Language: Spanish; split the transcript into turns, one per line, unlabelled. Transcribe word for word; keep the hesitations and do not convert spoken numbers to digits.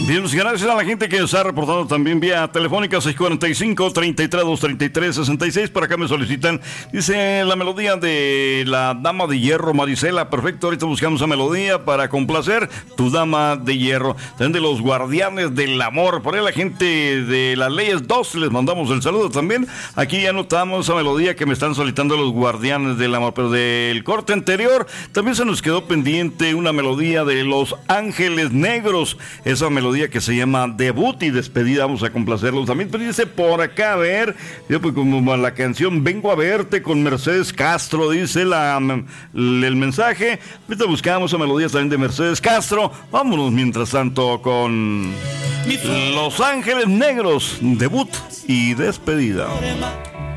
Bien, pues gracias a la gente que está reportando también vía telefónica seis cuatro cinco, tres tres dos, tres tres seis seis. Por acá me solicitan, dice, la melodía de la Dama de Hierro, Marisela. Perfecto, ahorita buscamos esa melodía para complacer tu Dama de Hierro. También de los Guardianes del Amor. Por ahí la gente de las Leyes dos, les mandamos el saludo también. Aquí ya anotamos esa melodía que me están solicitando los Guardianes del Amor. Pero del corte anterior también se nos quedó pendiente una melodía de Los Ángeles Negros. Esa melodía que se llama Debut y Despedida, vamos a complacerlos también. Pero dice por acá, a ver, yo pues como la canción Vengo a Verte con Mercedes Castro, dice la, el mensaje. Ahorita buscamos esa melodía también de Mercedes Castro. Vámonos mientras tanto con Los Ángeles Negros, Debut y Despedida.